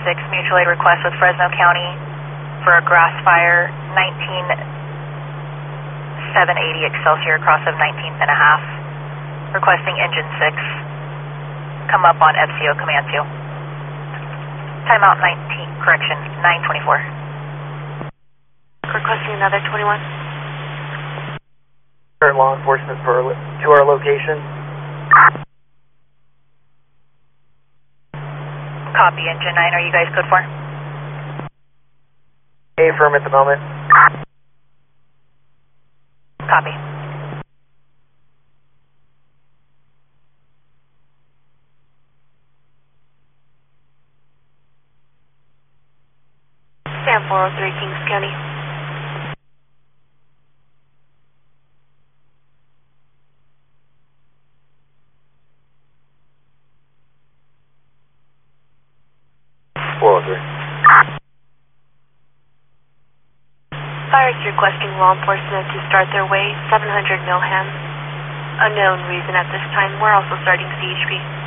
6 mutual aid request with Fresno County for a grass fire, 19,780 Excelsior across of 19th and a half. Requesting engine 6. Come up on FCO command 2. Timeout 924. Requesting another 21. Current law enforcement to our location. Copy, engine 9. Are you guys code 4? Affirm at the moment. Copy. Sam 403, Kings County. Fire is requesting law enforcement to start their way 700 Milham. Unknown reason at this time. We're also starting CHP.